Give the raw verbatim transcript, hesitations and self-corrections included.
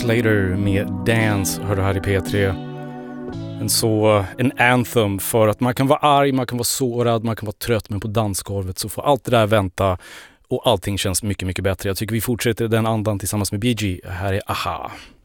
Slater med Dance hör du här i P tre. En så en anthem för att man kan vara arg, man kan vara sårad, man kan vara trött, men på dansgolvet så får allt det där vänta och allting känns mycket mycket bättre. Jag tycker vi fortsätter den andan tillsammans med B G. Här är Aha.